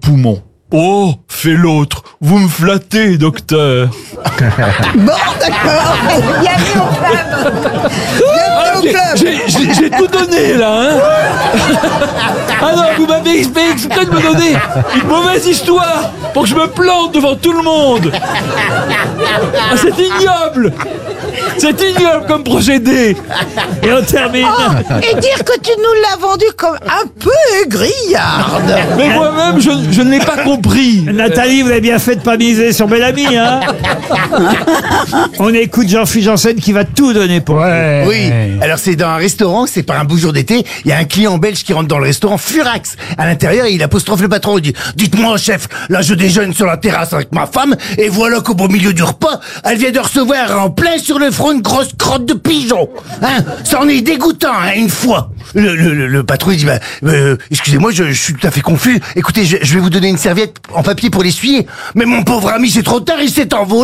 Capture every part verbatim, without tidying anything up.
poumons. Oh, fait l'autre, vous me flattez, docteur. Bon, d'accord. Bienvenue au club. Bienvenue au club. J'ai, j'ai, j'ai tout donné, là, hein. Ah non, vous m'avez fait exprès de me donner une mauvaise histoire pour que je me plante devant tout le monde. Ah, c'est ignoble. C'est ignoble comme procédé. Et on termine. Oh, et dire que tu nous l'as vendu comme un peu grillarde. Mais moi-même, je, je ne l'ai pas compris. Nathalie, vous avez bien fait de pas miser sur Bellamy, hein. On écoute Jean-Philippe Janssen qui va tout donner pour ouais. Oui, alors c'est dans un restaurant, c'est par un beau jour d'été, il y a un client belge qui rentre dans le restaurant furax. À l'intérieur, il apostrophe le patron, il dit « Dites-moi, chef, là je déjeune sur la terrasse avec ma femme, et voilà qu'au beau milieu du repas, elle vient de recevoir en plein sur le front une grosse crotte de pigeon. Hein, ça en est dégoûtant, hein, une fois. » Le, le, le, le patron, il dit bah, « euh, Excusez-moi, je, je suis tout à fait confus. Écoutez, je, je vais vous donner une serviette en papier pour l'essuyer. Mais mon pauvre ami, c'est trop tard, il s'est envolé. »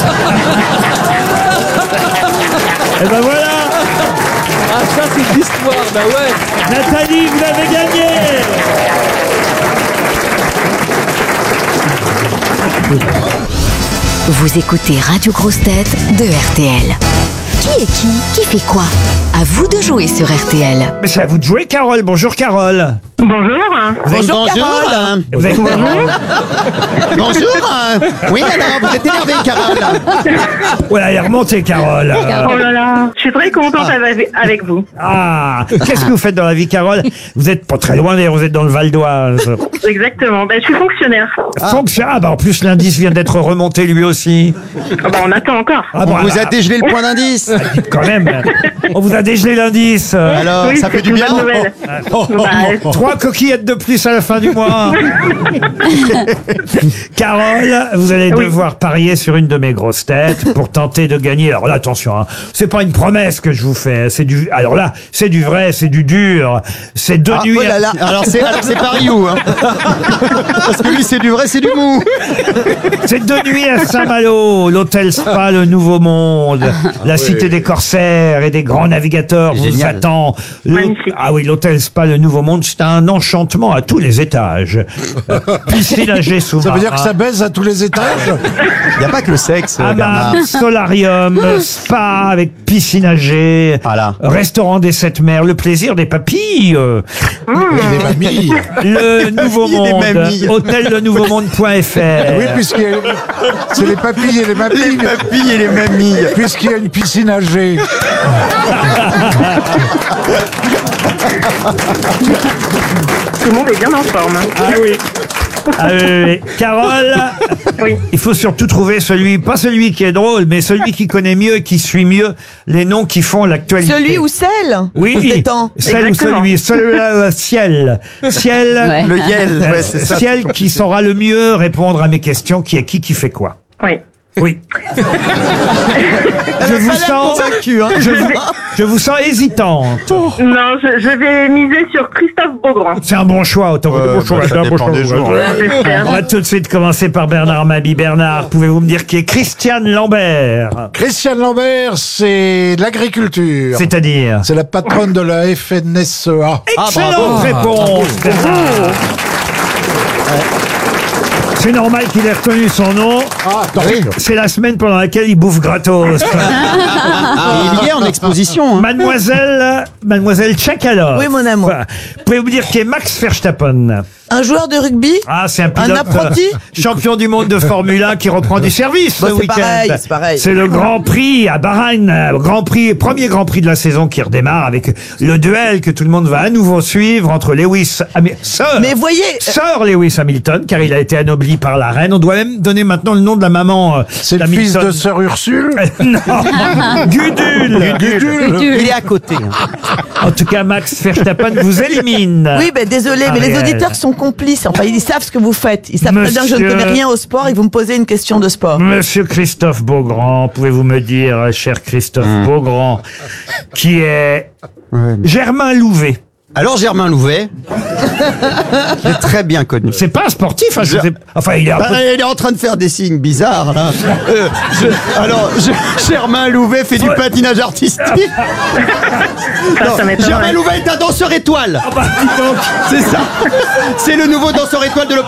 Et ben voilà. Ah, ça, c'est l'histoire, bah ouais. Nathalie, vous avez gagné. Vous écoutez Radio Grosse Tête de R T L. Qui est qui? Qui fait quoi? À vous de jouer sur R T L. Mais c'est à vous de jouer, Carole. Bonjour, Carole. Bonjour. Bonjour, Carole. Vous êtes... Bonjour. Oui, alors, vous êtes énervé, Carole. Voilà, elle est remontée, Carole. Oh là là, je suis très contente avec, avec vous. Ah, qu'est-ce que vous faites dans la vie, Carole? Vous êtes pas très loin, d'ailleurs, vous êtes dans le Val d'Oise. Exactement, ben, je suis fonctionnaire. Ah. Fonctionnaire. Ah, bah en plus, l'indice vient d'être remonté lui aussi. Ah bah, on attend encore. Ah, On bah, vous a bah, dégelé le point d'indice. quand même. On vous a dégelé l'indice. Alors, Oui, ça c'est fait du une bien. bonne nouvelle. Oh, oh, Bah, oh. Trois coquillettes de plus à la fin du mois. Carole, vous allez Oui. devoir parier sur une de mes grosses têtes pour tenter de gagner. Alors là, attention, hein, c'est pas une promesse que je vous fais. C'est du. Alors là, c'est du vrai, c'est du dur. C'est deux Ah, nuits. oh là là. Alors c'est alors c'est Paris où hein. Parce que lui c'est du vrai, c'est du mou. C'est deux nuits à Saint-Malo, l'hôtel Spa, le Nouveau Monde, la cité des corsaires et des grands navigateurs vous Génial. attend. Le- Magnifique. Ah oui, l'hôtel Spa, le Nouveau Monde, c'est un enchantement à tous les étages. Euh, Piscine à jet sous-marin. Ça veut dire que ça baise à tous les étages? Il n'y a pas que le sexe, euh, Bernard. Hammam, solarium, spa avec piscine à jet, Voilà. restaurant des sept mers, le plaisir des papilles, euh, Les mamies. le Nouveau Papilles des Monde, mamies. hôtel le nouveau monde point F R. Oui, puisqu'il y a... c'est les papilles et les Les mamies. papilles et les mamies. Puisqu'il y a une piscine à jet. Tout le monde est bien en forme. hein. Ah oui. Ah oui, oui. Carole, Oui. il faut surtout trouver celui, pas celui qui est drôle, mais celui qui connaît mieux et qui suit mieux les noms qui font l'actualité. Celui ou celle? Oui, Détends. celle ou Exactement. celui, celui-là, euh, ciel, ciel, Le Yel, euh, ouais, c'est ça. ciel qui saura le mieux répondre à mes questions, qui est qui, qui fait quoi. Oui. Oui. Je vous sens, Convaincu, hein. je vous, je vous sens hésitante. Non, je, je vais miser sur Christophe Beaugrand. C'est un bon choix, autant Ouais, que bon bah, choix. ça c'est un bon dépend choix. des jours, Ouais. J'espère. On va tout de suite commencer par Bernard Mabie. Bernard, pouvez-vous me dire qui est Christiane Lambert? Christiane Lambert, c'est l'agriculture. C'est-à-dire? C'est la patronne de la F N S E A. Excellente réponse, Bernard. C'est normal qu'il ait retenu son nom. Ah, attends. C'est la semaine pendant laquelle il bouffe gratos. Ah, il y est en exposition. Hein. Mademoiselle, Mademoiselle Tchakalov. Oui, mon amour. Voilà. Pouvez-vous dire qui est Max Verstappen? Un joueur de rugby? Ah, c'est un pilote apprenti euh, champion du monde de Formule un qui reprend du service Bah, ce c'est week-end. pareil, c'est pareil. C'est le Grand Prix à Bahreïn, euh, Grand Prix, premier Grand Prix de la saison qui redémarre avec le duel que tout le monde va à nouveau suivre entre Lewis, Ami- Sir, Mais voyez, Sir Lewis Hamilton, car il a été anobli par la reine. On doit même donner maintenant le nom de la maman euh, C'est le fils d'Hamilton. de Sœur Ursule. Non, Gudule. Gudule. Il est à côté. hein. En tout cas, Max Verstappen vous élimine. oui, ben désolé, mais les Ariel. auditeurs sont complices. Enfin, ils savent ce que vous faites. Ils savent très bien que je ne Monsieur- connais rien au sport et vous me posez une question de sport. Monsieur Christophe Beaugrand, pouvez-vous me dire, cher Christophe Mmh. Beaugrand, qui est Germain Louvet? Alors Germain Louvet, j'ai très bien connu. C'est pas un sportif, hein, je Je- sais- enfin il est un Bah, peu... il est en train de faire des signes bizarres là. Euh, je- alors, je- Germain Louvet fait du patinage artistique. Ça, Non, ça m'étonnerait. Germain Louvet est un danseur étoile. Ah bah, dis donc. C'est ça. C'est le nouveau danseur étoile de l'Opéra